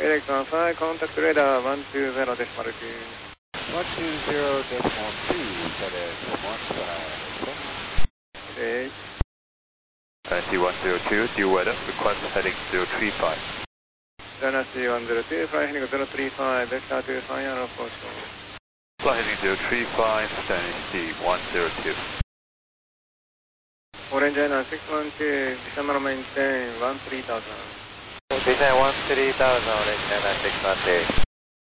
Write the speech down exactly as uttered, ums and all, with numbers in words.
Phoenix one five, contact radar one two zero decimal two. one two zero decimal two, that is one five. Okay. Dynasty one zero two, due weather, request heading zero three five. Dynasty one zero two, fly heading zero three five, vector two final approach. Fly heading zero three five, Dynasty one zero two. Orange Island six one two, December maintain one three thousand. Descend one three thousand, Orange Island six one two.